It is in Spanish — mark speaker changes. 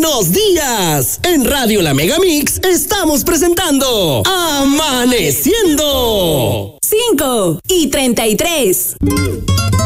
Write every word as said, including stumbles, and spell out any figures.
Speaker 1: Buenos días. En Radio La Megamix estamos presentando Amaneciendo.
Speaker 2: cinco y treinta y tres.